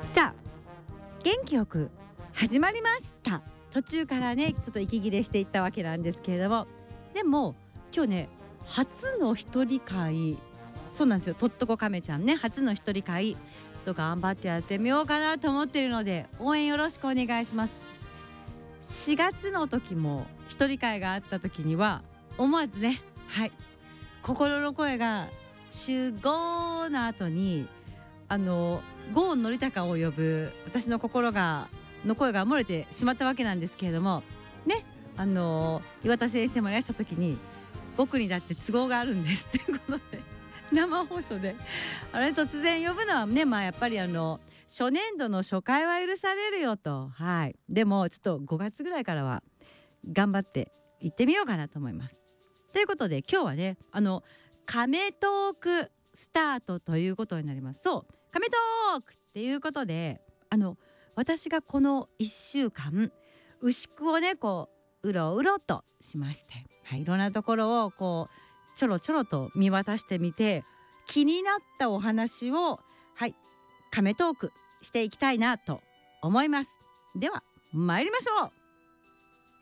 さあ元気よく始まりました。途中からねちょっと息切れしていったわけなんですけれども、でも今日ね初の一人会、そうなんですよ、とっとこ亀ちゃんね初の一人会、ちょっと頑張ってやってみようかなと思っているので応援よろしくお願いします。4月の時も一人会があった時には思わずね、心の声が週5の後にゴーンのりたかを呼ぶ私の心がの声が漏れてしまったわけなんですけれどもね、岩田先生もいらした時に僕にだって都合があるんですっていうことで生放送で突然呼ぶのはね、やっぱり初年度の初回は許されるよと、でもちょっと5月ぐらいからは頑張って行ってみようかなと思います。ということで今日はね亀トークスタートということになります。そう亀トークっていうことで私がこの1週間牛久をねうろうろとしまして、いろんなところをちょろちょろと見渡してみて気になったお話を亀トークしていきたいなと思います。では参りましょう。